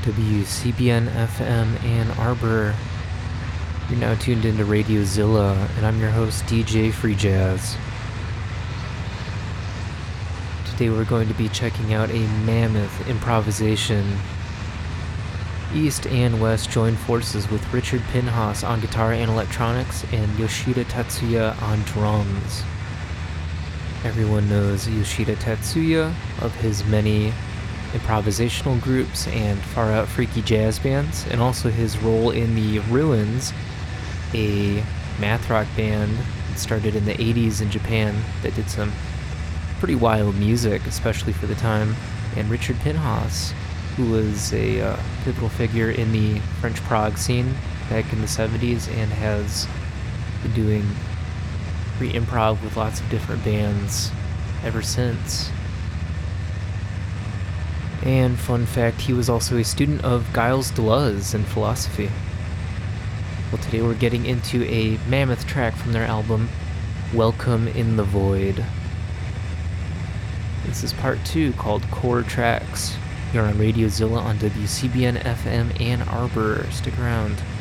WCBN FM Ann Arbor. You're now tuned into Radio Zilla, and I'm your host, DJ Free Jazz. Today we're going to be checking out a mammoth improvisation. East and West joined forces with Richard Pinhas on guitar and electronics, and Yoshida Tatsuya on drums. Everyone knows Yoshida Tatsuya of his many improvisational groups and far-out freaky jazz bands, and also his role in the Ruins, a math rock band that started in the 80s in Japan that did some pretty wild music, especially for the time, and Richard Pinhas, who was a pivotal figure in the French prog scene back in the 70s and has been doing free improv with lots of different bands ever since. And fun fact, he was also a student of Gilles Deleuze in philosophy. Well, today we're getting into a mammoth track from their album, Welcome in the Void. This is part 2, called Core Tracks. You're on Radio Zilla on WCBN FM Ann Arbor. Stick around.